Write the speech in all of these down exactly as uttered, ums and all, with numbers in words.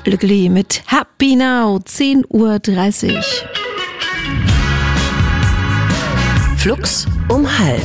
Glückli mit Happy Now, zehn Uhr dreißig. Flux um halb.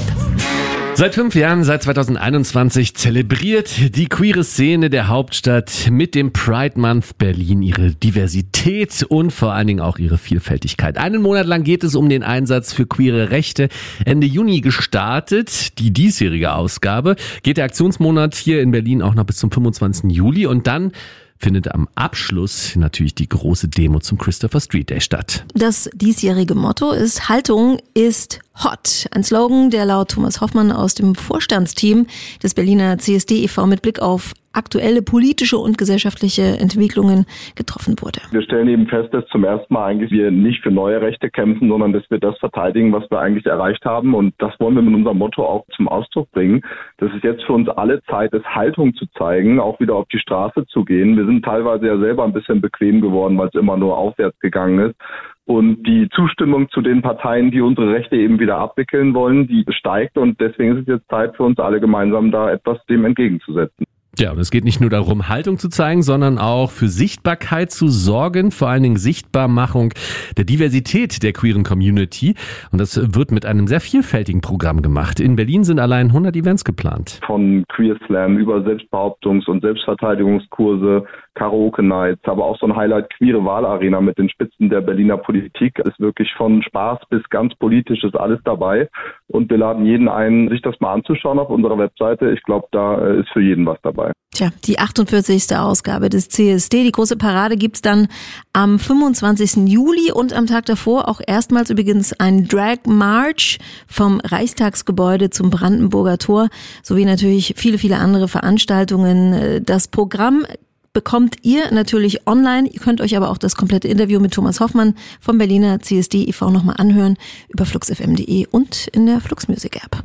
Seit fünf Jahren, seit zweitausendeinundzwanzig, zelebriert die queere Szene der Hauptstadt mit dem Pride Month Berlin ihre Diversität und vor allen Dingen auch ihre Vielfältigkeit. Einen Monat lang geht es um den Einsatz für queere Rechte. Ende Juni gestartet, die diesjährige Ausgabe, geht der Aktionsmonat hier in Berlin auch noch bis zum fünfundzwanzigsten Juli und dann findet am Abschluss natürlich die große Demo zum Christopher Street Day statt. Das diesjährige Motto ist Haltung ist hot. Ein Slogan, der laut Thomas Hoffmann aus dem Vorstandsteam des Berliner C S D e V mit Blick auf aktuelle politische und gesellschaftliche Entwicklungen getroffen wurde. Wir stellen eben fest, dass zum ersten Mal eigentlich wir nicht für neue Rechte kämpfen, sondern dass wir das verteidigen, was wir eigentlich erreicht haben. Und das wollen wir mit unserem Motto auch zum Ausdruck bringen. Das ist jetzt für uns alle Zeit, ist Haltung zu zeigen, auch wieder auf die Straße zu gehen. Wir sind teilweise ja selber ein bisschen bequem geworden, weil es immer nur aufwärts gegangen ist. Und die Zustimmung zu den Parteien, die unsere Rechte eben wieder abwickeln wollen, die steigt. Und deswegen ist es jetzt Zeit für uns alle gemeinsam, da etwas dem entgegenzusetzen. Ja, und es geht nicht nur darum, Haltung zu zeigen, sondern auch für Sichtbarkeit zu sorgen, vor allen Dingen Sichtbarmachung der Diversität der queeren Community. Und das wird mit einem sehr vielfältigen Programm gemacht. In Berlin sind allein hundert Events geplant. Von Queer Slam über Selbstbehauptungs- und Selbstverteidigungskurse, Karaoke Nights, aber auch so ein Highlight Queere Wahlarena mit den Spitzen der Berliner Politik. Ist wirklich von Spaß bis ganz politisch ist alles dabei. Und wir laden jeden ein, sich das mal anzuschauen auf unserer Webseite. Ich glaube, da ist für jeden was dabei. Tja, die achtundvierzigste Ausgabe des C S D. Die große Parade gibt's dann am fünfundzwanzigsten Juli und am Tag davor auch erstmals übrigens ein Drag March vom Reichstagsgebäude zum Brandenburger Tor sowie natürlich viele, viele andere Veranstaltungen. Das Programm bekommt ihr natürlich online. Ihr könnt euch aber auch das komplette Interview mit Thomas Hoffmann vom Berliner C S D e V nochmal anhören über flux f m punkt de und in der Flux Music App.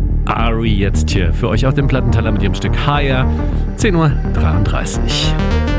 Ari jetzt hier für euch auf dem Plattenteller mit ihrem Stück Higher, zehn Uhr dreiunddreißig.